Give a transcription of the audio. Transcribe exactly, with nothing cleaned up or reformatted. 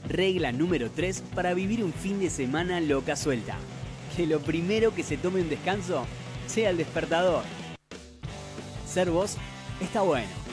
Regla número tres para vivir un fin de semana loca suelta. Que lo primero que se tome un descanso sea el despertador. Ser vos está bueno.